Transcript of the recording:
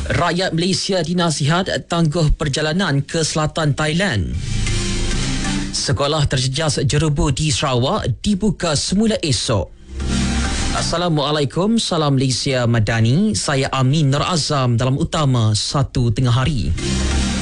Rakyat Malaysia dinasihat tangguh perjalanan ke selatan Thailand. Sekolah terjejas jerebu di Sarawak dibuka semula esok. Assalamualaikum, salam Malaysia Madani. Saya Amin Nur Azam dalam utama 1 tengah hari.